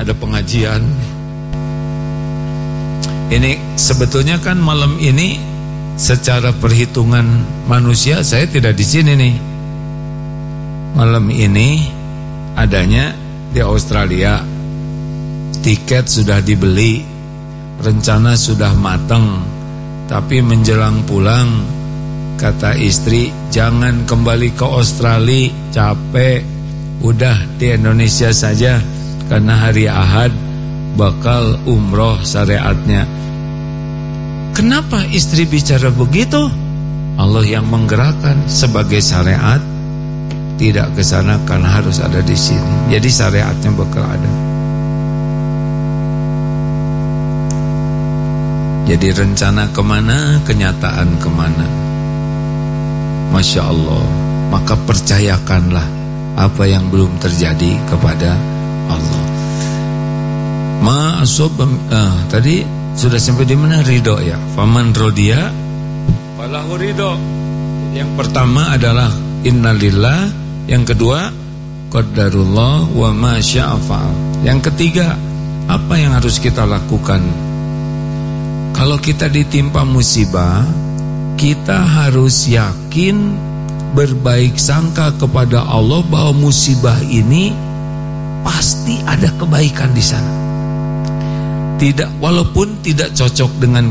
ada pengajian. Ini sebetulnya kan malam ini secara perhitungan manusia saya tidak di sini nih. Malam ini adanya di Australia. Tiket sudah dibeli, rencana sudah matang. Tapi menjelang pulang kata istri, jangan kembali ke Australia, capek. Udah di Indonesia saja, karena hari Ahad bakal umroh syariatnya. Kenapa istri bicara begitu? Allah yang menggerakkan sebagai syariat. Tidak ke sana karena harus ada di sini. Jadi syariatnya bakal ada. Jadi rencana kemana, kenyataan kemana. Masya Allah. Maka percayakanlah apa yang belum terjadi kepada Allah. Tadi sudah sampai di mana? Ridho ya. Faman rodiya falahu ridho. Yang pertama adalah innalillah. Yang kedua qadarullah wa ma syaa fa'al. Yang ketiga, apa yang harus kita lakukan? Kalau kita ditimpa musibah, kita harus yakin, berbaik sangka kepada Allah bahwa musibah ini pasti ada kebaikan di sana. Walaupun tidak cocok dengan